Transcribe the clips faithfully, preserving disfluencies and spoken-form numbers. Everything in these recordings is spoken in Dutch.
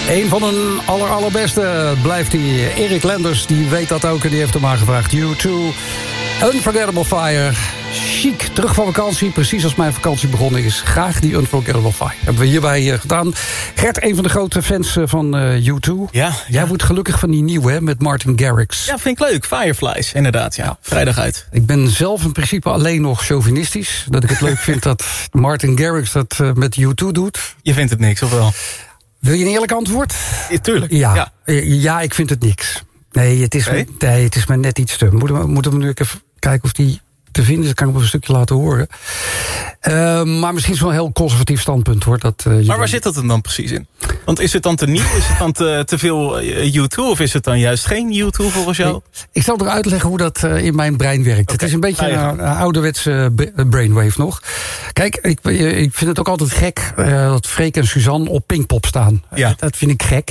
Een van de aller, allerbeste blijft die. Erik Lenders, die weet dat ook en die heeft hem aangevraagd. U twee, Unforgettable Fire. Chic, terug van vakantie, precies als mijn vakantie begonnen is. Graag die Unforgettable Fire. Hebben we hierbij uh, gedaan. Gert, een van de grote fans uh, van uh, U twee. Ja, Jij ja. wordt gelukkig van die nieuwe, hè, met Martin Garrix. Ja, vind ik leuk. Fireflies, inderdaad. Ja. ja. Vrijdag uit. Ik ben zelf in principe alleen nog chauvinistisch. Dat ik het leuk vind dat Martin Garrix dat uh, met U twee doet. Je vindt het niks, of wel? Wil je een eerlijk antwoord? Ja, tuurlijk. Ja, ja. ja, ik vind het niks. Nee, het is, nee? Me, nee, het is me net iets te... Moeten we, moeten we nu even kijken of die te vinden is? Dat kan ik op een stukje laten horen. Uh, maar misschien is het wel een heel conservatief standpunt, hoor. Dat, uh, maar waar zit dat dan precies in? Want is het dan te nieuw? Is het dan te, te veel U twee? Of is het dan juist geen U twee volgens jou? Nee, ik zal er uitleggen hoe dat uh, in mijn brein werkt. Okay. Het is een beetje een, een ouderwetse brainwave nog. Kijk, ik, ik vind het ook altijd gek uh, dat Freek en Suzanne op Pinkpop staan. Ja. Uh, dat vind ik gek.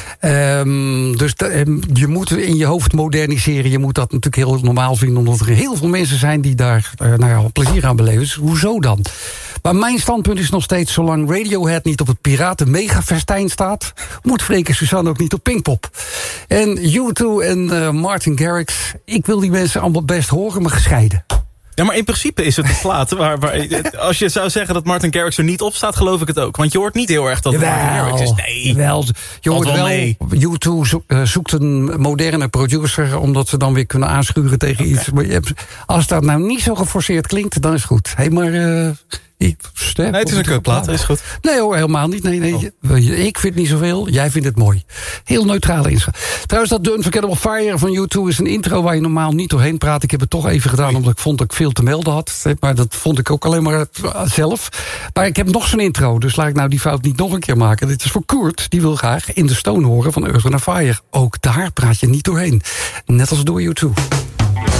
Um, dus de, um, je moet in je hoofd moderniseren. Je moet dat natuurlijk heel normaal vinden, omdat er heel veel mensen zijn die daar uh, nou ja, plezier aan beleven. Dus hoezo dan? Maar mijn standpunt is nog steeds, zolang Radiohead niet op het Piraten Megafestijn staat, moet Freek en Suzanne ook niet op Pinkpop. En U twee en uh, Martin Garrix, ik wil die mensen allemaal best horen, maar gescheiden. Ja, maar in principe is het een plaat waar, waar... Als je zou zeggen dat Martin Garrix er niet op staat, geloof ik het ook. Want je hoort niet heel erg dat het Jawel, Martin Garrix is. Nee, jawel, je hoort wel, mee. U twee zoek, uh, zoekt een moderne producer, omdat ze dan weer kunnen aanschuren tegen okay. iets. Maar je hebt, als dat nou niet zo geforceerd klinkt, dan is het goed. Hé, hey, maar... Uh, Sterk, nee, het is een kutplaat, is goed. Nee hoor, helemaal niet. Nee, nee. Oh. Ik vind het niet zoveel, jij vindt het mooi. Heel neutrale inschatting. Trouwens, dat The Unforgettable Fire van U twee is een intro waar je normaal niet doorheen praat. Ik heb het toch even gedaan, omdat ik vond dat ik veel te melden had. Maar dat vond ik ook alleen maar zelf. Maar ik heb nog zo'n intro, dus laat ik nou die fout niet nog een keer maken. Dit is voor Koert, die wil graag In The Stone horen van Earth, Wind and Fire. Ook daar praat je niet doorheen. Net als door U twee.